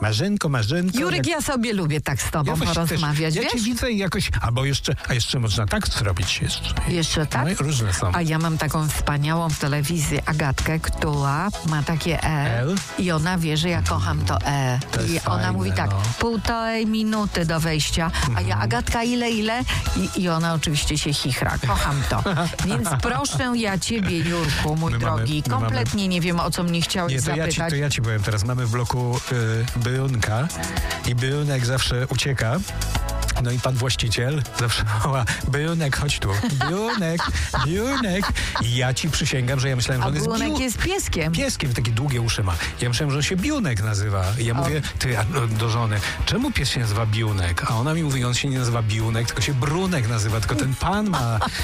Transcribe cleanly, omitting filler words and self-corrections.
Marzenko. Jurek, ja sobie lubię tak z tobą porozmawiać, też, wiesz? Ja cię widzę i jakoś, a jeszcze można tak zrobić Jeszcze tak? No i różne są. A ja mam taką wspaniałą w telewizji Agatkę, która ma takie L? i ona wie, że ja kocham to To jest I ona fajne, mówi tak, no. 1,5 minuty do wejścia, a ja Agatka ile? I ona oczywiście się chichra. Kocham to. Więc proszę ja ciebie, Jurku, mój drogi, kompletnie nie wiem, o co mnie chciałeś zapytać. To ja ci powiem teraz. Mamy w bloku Byunka i Byunek zawsze ucieka. No i pan właściciel zawsze woła: Byunek, chodź tu. Byunek. I ja ci przysięgam, że ja myślałem, że on jest Byunek jest pieskiem. Pieskiem, takie długie uszy ma. Ja myślałem, że on się Biunek nazywa. I ja mówię do żony, czemu pies się nazywa Biunek? A ona mi mówi, on się nie nazywa Biunek, tylko się Brunek nazywa, tylko ten pan ma